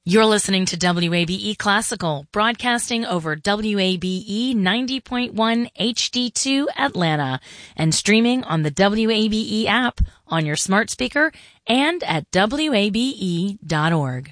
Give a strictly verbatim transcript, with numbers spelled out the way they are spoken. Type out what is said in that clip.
You're listening to W A B E Classical, broadcasting over W A B E ninety point one H D two Atlanta and streaming on the W A B E app on your smart speaker and at W A B E dot org.